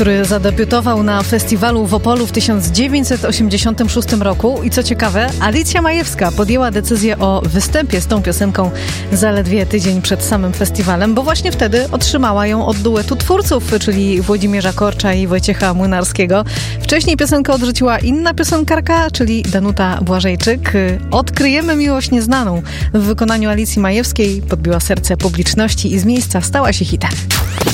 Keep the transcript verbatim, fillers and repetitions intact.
który zadebiutował na festiwalu w Opolu w tysiąc dziewięćset osiemdziesiątym szóstym roku. I co ciekawe, Alicja Majewska podjęła decyzję o występie z tą piosenką zaledwie tydzień przed samym festiwalem, bo właśnie wtedy otrzymała ją od duetu twórców, czyli Włodzimierza Korcza i Wojciecha Młynarskiego. Wcześniej piosenkę odrzuciła inna piosenkarka, czyli Danuta Błażejczyk. Odkryjemy miłość nieznaną w wykonaniu Alicji Majewskiej podbiła serce publiczności i z miejsca stała się hitem.